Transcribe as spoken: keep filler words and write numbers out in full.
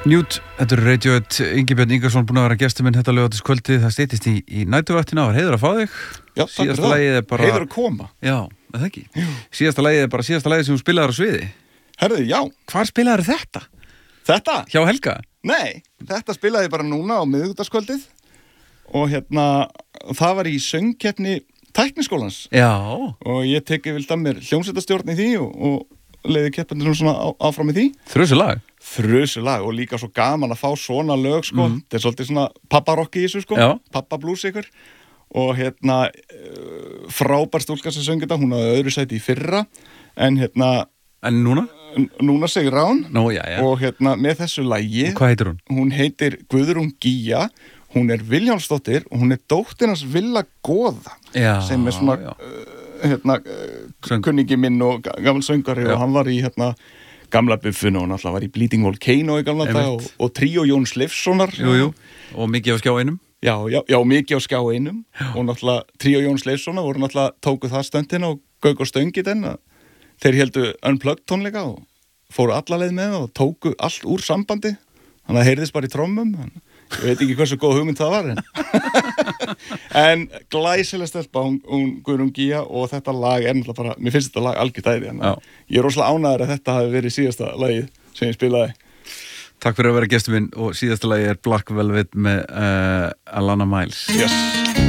Newt, þetta er Radiohead, Ingibjörn Ingarsson búinn að vera gestur minn þetta laugardagskvöldið, það styttist í, í næturvaktina og heiður að fá þig. Já, takk fyrir það. Bara... Heiður að koma. Já, það ekki. Jú. Síðasta lagið er bara síðasta lagið sem þú spilaðir á sviði. Herðu, já. Hvar spilaðir þetta? Þetta? Hjá Helga? Nei, þetta spilaði ég bara núna á miðvikudagskvöldið og hérna, það var í söngkeppni Tækniskólans. Já. Og ég teki vilt að mér hljómsveitarstjórn í því og, og leiði keppnir svona á, áfram í því. Þrjusu lag. Þrjusu lag og líka svo gaman að fá svona lög sko. Mm. Þetta er svolítið svona papparokki í þessu sko. Pappablues ykkur. Og hérna frábær stúlka sem söng þetta, hún hafði öðru sæti í fyrra en hérna En núna? Núna segir hún. Nú, já, já. Og hérna með þessu lagi. Og hvað heitir hún? Hún heitir Guðrún Gía. Hún er Vilhjálmsdóttir og hún er dóttir hans Villa Goða. Já, sem er svona uh, hérna uh, kunningi minn og gammal söngari já. Og hann var í hérna gamla buffinu og hann alltaf var í Bleeding Volcano í gamla dag og, og Tríó Jóns Leifssonar. Jú, jú. Og mikið á skjá einum. Já, já, já, mikið á skjá einum. Já. Og náttúrulega Tríó Jóns Leifssonar voru náttúrulega tóku það stöndina og gauk á stöngi den að þeir heldu unplugged tónleika og fóru alla leið með og tóku allt úr sambandi. Þannig að heyrðist bara í trommum. Ég veit ekki hversu góð hugmynd það var en, en glæsileg stelpa hún, hún Guðrún Gía og þetta lag er náttúrulega bara, mér finnst þetta lag algjört æði en ég er rosalega ánægður að þetta hafi verið síðasta lagið sem ég spilaði. Takk fyrir að vera gestur minn og síðasta lagið er Black Velvet með uh, Alana Miles. Yes.